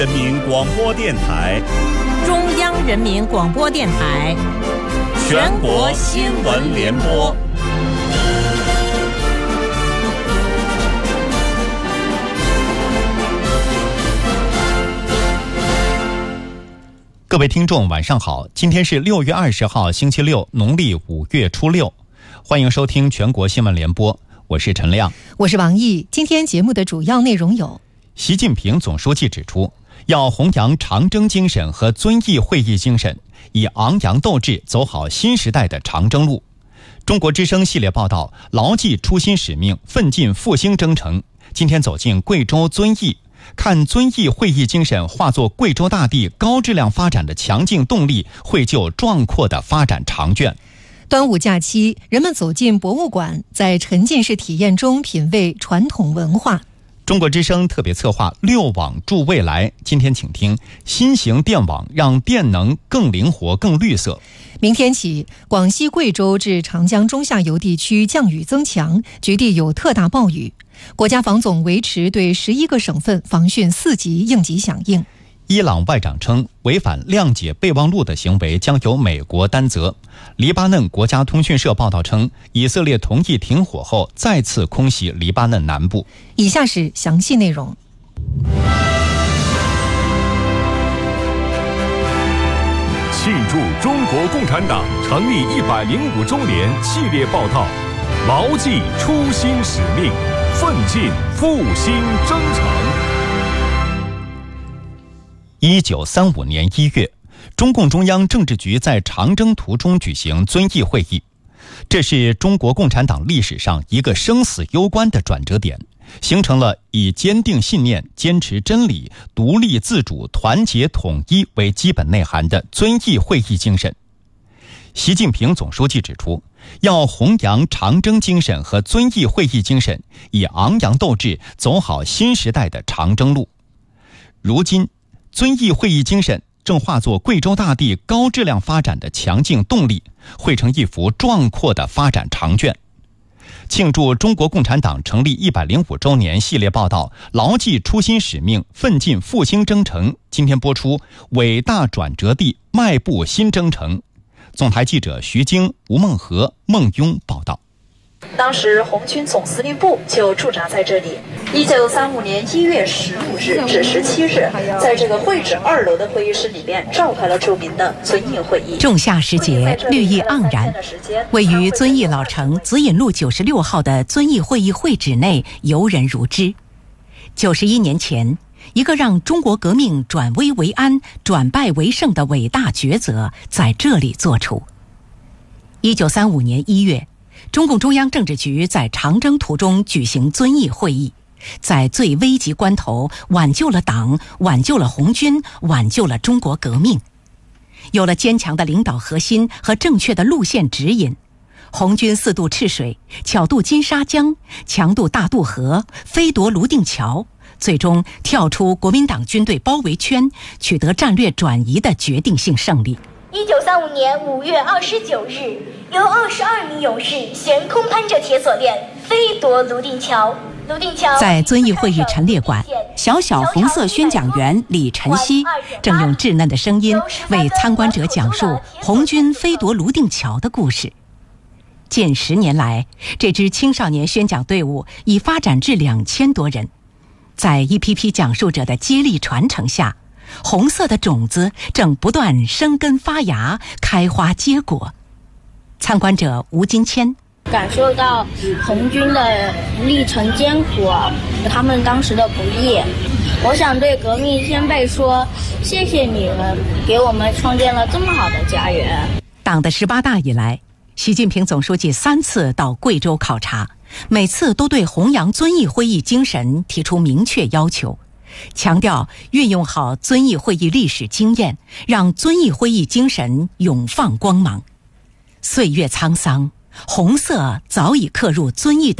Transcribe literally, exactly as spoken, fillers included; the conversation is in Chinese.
人民广播电台、 中央人民广播电台、 全国新闻联播。 各位听众晚上好，今天是六月二十号星期六，农历五月初六，欢迎收听全国新闻联播，我是陈亮， 我是王毅。今天节目的主要内容有： 习近平总书记指出，要弘扬长征精神和遵义会议精神，以昂扬斗志走好新时代的长征路。中国之声系列报道，牢记初心使命，奋进复兴征程。今天走进贵州遵义，看遵义会议精神化作贵州大地高质量发展的强劲动力，绘就壮阔的发展长卷。 端午假期，人们走进博物馆，在沉浸式体验中品味传统文化。 中国之声特别策划六网助未来，今天请听新型电网让电能更灵活更绿色。 明天起，广西贵州至长江中下游地区降雨增强，局地有特大暴雨。国家防总维持对十一个省份防汛四级应急响应。 伊朗外长称，违反谅解备忘录的行为将由美国担责。黎巴嫩国家通讯社报道称，以色列同意停火后再次空袭黎巴嫩南部。 以下是详细内容。 庆祝中国共产党成立一百零五周年系列报道，牢记初心使命，奋进复兴征程。 一九三五年一月，中共中央政治局在长征途中举行遵义会议，这是中国共产党历史上一个生死攸关的转折点，形成了以坚定信念、坚持真理、独立自主、团结统一为基本内涵的遵义会议精神。习近平总书记指出，要弘扬长征精神和遵义会议精神，以昂扬斗志走好新时代的长征路。如今，遵义会议精神正化作贵州大地高质量发展的强劲动力，绘成一幅壮阔的发展长卷。庆祝中国共产党成立一百零五周年系列报道，牢记初心使命，奋进复兴征程。今天播出伟大转折地，迈步新征程。总台记者徐晶、吴梦和、孟雍报道。 当时红军总司令部就驻扎在这里。一九三五年一月十五日至十七日，在这个会址二楼的会议室里面召开了著名的遵义会议。 仲夏时节，绿意盎然，位于遵义老城紫引路九十六号的遵义会议会址内游人如织。九十一年前，一个让中国革命转危为安、转败为胜的伟大抉择在这里做出。一九三五年一月，中共中央政治局在长征途中举行遵义会议，在最危急关头挽救了党，挽救了红军，挽救了中国革命。有了坚强的领导核心和正确的路线指引，红军四渡赤水，巧渡金沙江，强渡大渡河，飞夺泸定桥，最终跳出国民党军队包围圈，取得战略转移的决定性胜利。 一九三五年五月二十九日，由二十二名勇士悬空攀着铁锁链，飞夺泸定桥。泸定桥在遵义会议陈列馆，小小红色宣讲员李晨曦正用稚嫩的声音为参观者讲述红军飞夺泸定桥的故事。近十年来，这支青少年宣讲队伍已发展至两千多人，在一批批讲述者的接力传承下，红色的种子正不断生根发芽，开花结果。参观者吴金谦感受到红军的历程艰苦，他们当时的不易。我想对革命先辈说，谢谢你们给我们创建了这么好的家园。 党的十八大以来，习近平总书记三次到贵州考察，每次都对弘扬遵义会议精神提出明确要求，强调运用好遵义会议历史经验，让遵义会议精神永放光芒。岁月沧桑，红色早已刻入遵义的